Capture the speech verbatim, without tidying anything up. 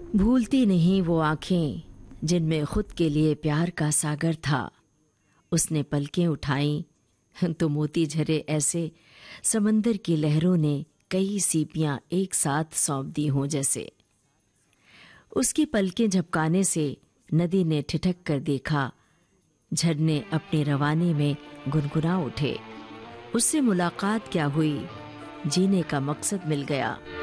भूलती नहीं वो आंखें जिनमें खुद के लिए प्यार का सागर था। उसने पलकें उठाईं तो मोती झरे ऐसे समंदर की लहरों ने कई सीपियां एक साथ सौंप दी हों जैसे। उसकी पलकें झपकाने से नदी ने ठिठक कर देखा, झरने अपने रवाने में गुनगुना उठे। उससे मुलाकात क्या हुई, जीने का मकसद मिल गया।